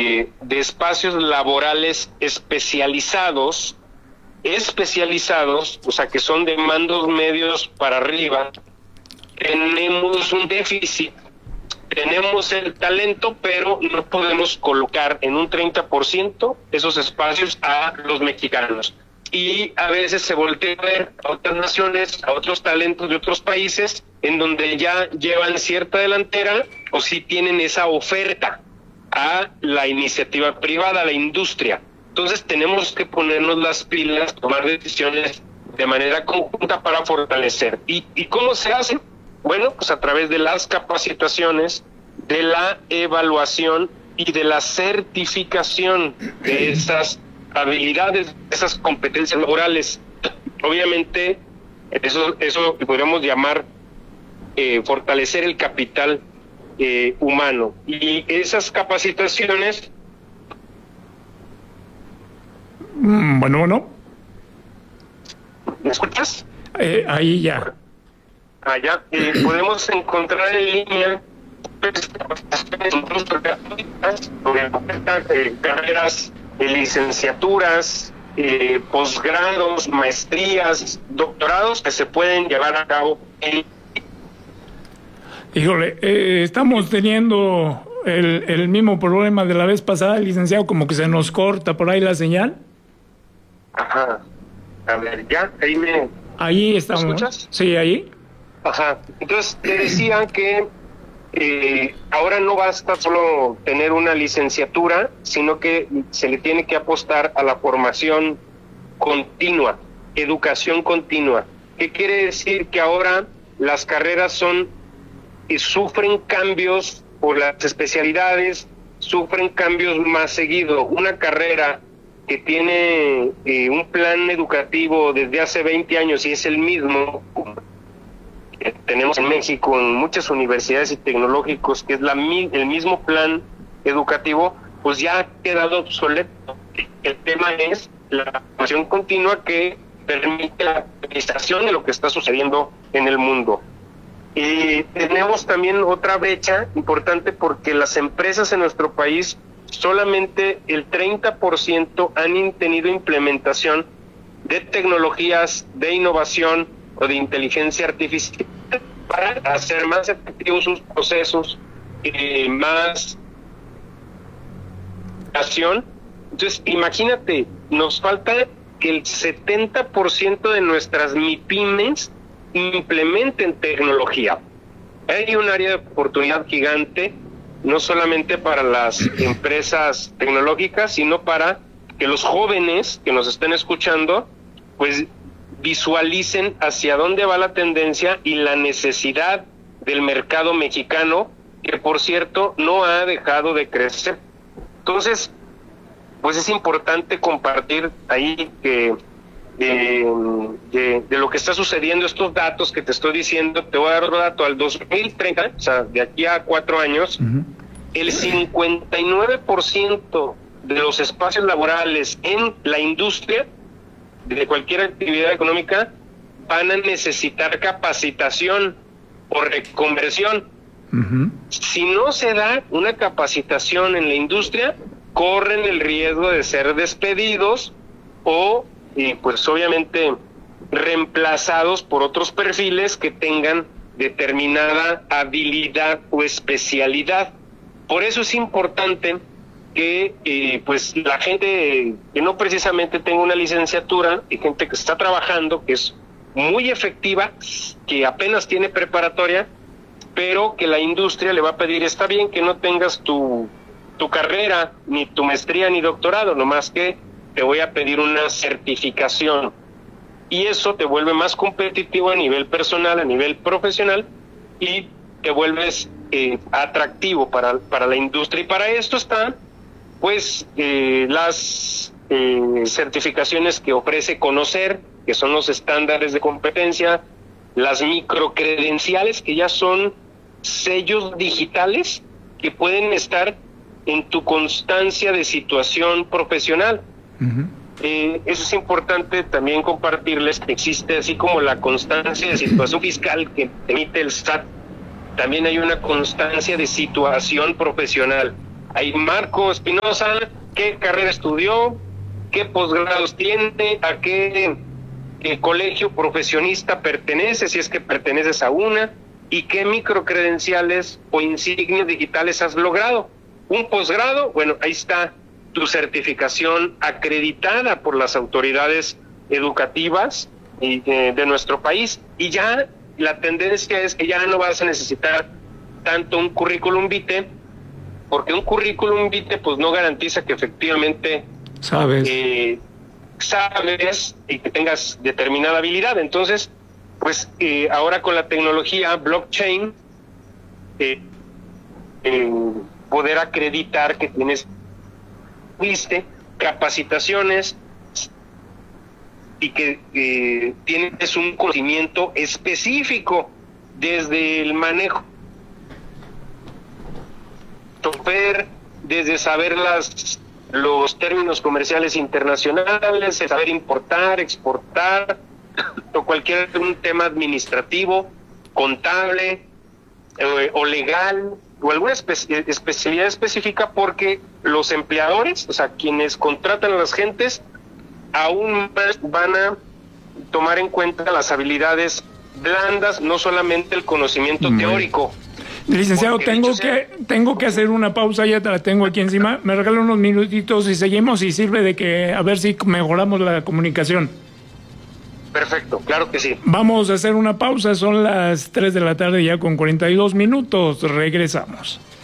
de espacios laborales especializados, o sea, que son de mandos medios para arriba, tenemos un déficit. Tenemos el talento, pero no podemos colocar en un 30% esos espacios a los mexicanos. Y a veces se voltea a ver a otras naciones, a otros talentos de otros países, en donde ya llevan cierta delantera o sí tienen esa oferta a la iniciativa privada, a la industria. Entonces tenemos que ponernos las pilas, tomar decisiones de manera conjunta para fortalecer. ¿Y cómo se hace? Bueno, pues a través de las capacitaciones, de la evaluación y de la certificación de esas habilidades, de esas competencias laborales. Obviamente, eso podríamos llamar fortalecer el capital humano. Y esas capacitaciones... Bueno. ¿Me escuchas? Ahí ya. Allá podemos encontrar en línea carreras, licenciaturas, posgrados, maestrías, doctorados que se pueden llevar a cabo en... Híjole, estamos teniendo el mismo problema de la vez pasada, licenciado, como que se nos corta por ahí la señal. Ajá. A ver, ya, ahí estamos. ¿Me escuchas? Sí, ahí. Ajá. Entonces, te decía que ahora no basta solo tener una licenciatura, sino que se le tiene que apostar a la formación continua, educación continua. ¿Qué quiere decir? Que ahora las carreras sufren cambios por las especialidades, sufren cambios más seguido. Una carrera que tiene un plan educativo desde hace 20 años y es el mismo que tenemos en México en muchas universidades y tecnológicos, que es el mismo plan educativo, pues ya ha quedado obsoleto. El tema es la formación continua que permite la actualización de lo que está sucediendo en el mundo. Y tenemos también otra brecha importante, porque las empresas en nuestro país solamente el 30% han tenido implementación de tecnologías de innovación o de inteligencia artificial para hacer más efectivos sus procesos, más acción. Entonces, imagínate, nos falta que el 70% de nuestras MIPYMES implementen tecnología. Hay un área de oportunidad gigante, no solamente para las empresas tecnológicas, sino para que los jóvenes que nos estén escuchando, pues visualicen hacia dónde va la tendencia y la necesidad del mercado mexicano, que por cierto no ha dejado de crecer. Entonces, pues es importante compartir ahí que de lo que está sucediendo, estos datos que te estoy diciendo. Te voy a dar otro dato: al 2030, o sea, de aquí a 4 años, el 59% de los espacios laborales en la industria, de cualquier actividad económica, van a necesitar capacitación o reconversión. Si no se da una capacitación en la industria, corren el riesgo de ser despedidos o pues obviamente reemplazados por otros perfiles que tengan determinada habilidad o especialidad. Por eso es importante que pues la gente que no precisamente tenga una licenciatura, y gente que está trabajando, que es muy efectiva, que apenas tiene preparatoria, pero que la industria le va a pedir: está bien que no tengas tu carrera, ni tu maestría, ni doctorado, nomás que te voy a pedir una certificación. Y eso te vuelve más competitivo a nivel personal, a nivel profesional, y te vuelves atractivo para la industria. Y para esto están pues las certificaciones que ofrece Conocer, que son los estándares de competencia, las microcredenciales, que ya son sellos digitales que pueden estar en tu constancia de situación profesional. Eso es importante también compartirles, que existe, así como la constancia de situación fiscal que emite el SAT, también hay una constancia de situación profesional. Ahí Marco Espinosa, qué carrera estudió, qué posgrados tiene, a qué colegio profesionista pertenece, si es que perteneces a una, y qué microcredenciales o insignias digitales has logrado. Un posgrado, bueno, ahí está tu certificación acreditada por las autoridades educativas de nuestro país, y ya la tendencia es que ya no vas a necesitar tanto un currículum vitae, porque un currículum vitae pues no garantiza que efectivamente sabes y que tengas determinada habilidad. Entonces, pues ahora con la tecnología blockchain, poder acreditar que tienes capacitaciones y que tienes un conocimiento específico desde el manejo desde saber los términos comerciales internacionales, saber importar, exportar, o cualquier un tema administrativo, contable o legal, o alguna especialidad específica, porque los empleadores, o sea, quienes contratan a las gentes, aún más van a tomar en cuenta las habilidades blandas, no solamente el conocimiento teórico. Licenciado, tengo que hacer una pausa, ya te la tengo aquí encima. Me regala unos minutitos y seguimos, y sirve de que a ver si mejoramos la comunicación. Perfecto, claro que sí. Vamos a hacer una pausa, son las 3 de la tarde ya con 42 minutos. Regresamos.